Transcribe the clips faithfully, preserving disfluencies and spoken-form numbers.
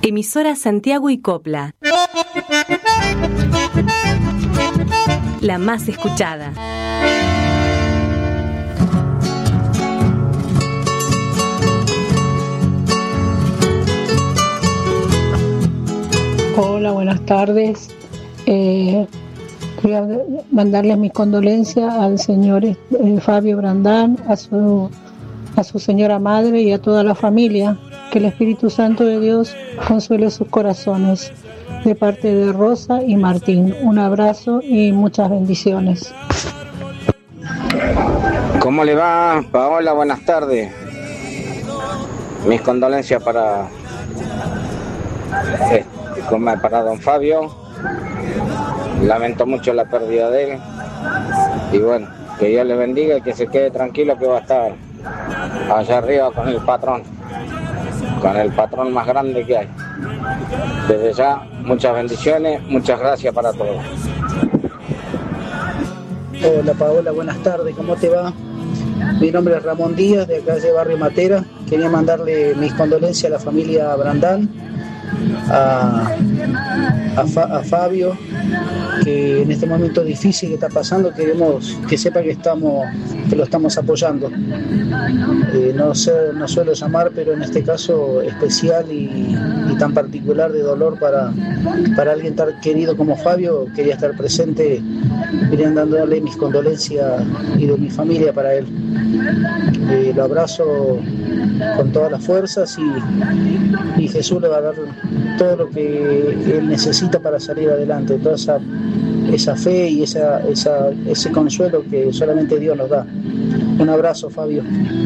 Emisora Santiago y Copla. La más escuchada. Hola, buenas tardes. Eh, voy a mandarles mis condolencias al señor eh, Fabio Brandán, a su, a su señora madre y a toda la familia. Que el Espíritu Santo de Dios consuele sus corazones. De parte de Rosa y Martín. Un abrazo y muchas bendiciones. ¿Cómo le va, Paola? Buenas tardes. Mis condolencias para, eh, para don Fabio. Lamento mucho la pérdida de él. Y bueno, que Dios le bendiga y que se quede tranquilo que va a estar allá arriba con el patrón. Con el patrón más grande que hay. Desde ya, muchas bendiciones, muchas gracias para todos. Hola Paola, buenas tardes, ¿cómo te va? Mi nombre es Ramón Díaz, de acá de Barrio Matera. Quería mandarle mis condolencias a la familia Brandán, a, a, Fa, a Fabio, que en este momento difícil que está pasando, queremos que sepa que estamos, que lo estamos apoyando. Eh, no sé, no suelo llamar, pero en este caso especial y, y tan particular de dolor para, para alguien tan querido como Fabio, quería estar presente, quería dándole mis condolencias y de mi familia para él. Eh, lo abrazo con todas las fuerzas y, y Jesús le va a dar todo lo que él necesita para salir adelante, toda esa, esa fe y esa, esa, ese consuelo que solamente Dios nos da. Un abrazo, Fabio.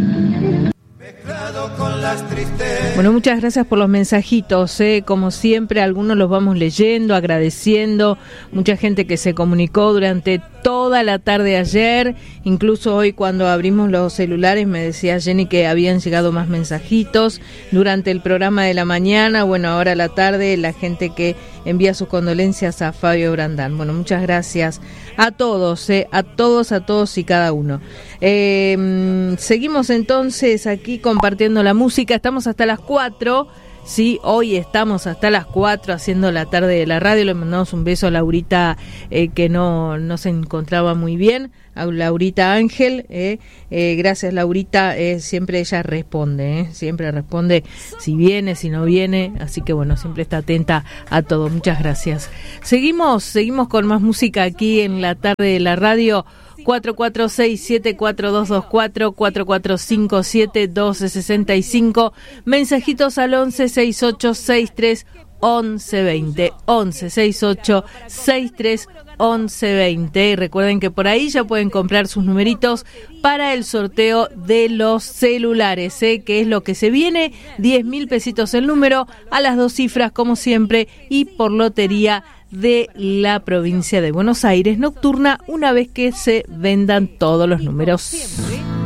Bueno, muchas gracias por los mensajitos, ¿eh? Como siempre, algunos los vamos leyendo, agradeciendo, mucha gente que se comunicó durante toda la tarde ayer, incluso hoy cuando abrimos los celulares me decía Jenny que habían llegado más mensajitos durante el programa de la mañana, bueno, ahora a la tarde la gente que envía sus condolencias a Fabio Brandán. Bueno, muchas gracias a todos, ¿eh? a todos, a todos y cada uno. Eh, seguimos entonces aquí compartiendo la música, estamos hasta las cuatro. Sí, hoy estamos hasta las cuatro haciendo la tarde de la radio. Le mandamos un beso a Laurita eh, que no, no se encontraba muy bien, a Laurita Ángel. Eh, eh, gracias Laurita, eh, siempre ella responde, eh, siempre responde si viene, si no viene. Así que bueno, siempre está atenta a todo. Muchas gracias. Seguimos, seguimos con más música aquí en la tarde de la radio. cuatro cuatro seis siete cuatro dos dos cuatro, cuatro cuatro cinco siete uno dos seis cinco, mensajitos al once sesenta y ocho sesenta y tres once veinte, once sesenta y ocho sesenta y tres once veinte. Recuerden que por ahí ya pueden comprar sus numeritos para el sorteo de los celulares, ¿eh? Que es lo que se viene, diez mil pesitos el número, a las dos cifras como siempre, y por lotería de la provincia de Buenos Aires, nocturna, una vez que se vendan todos los números.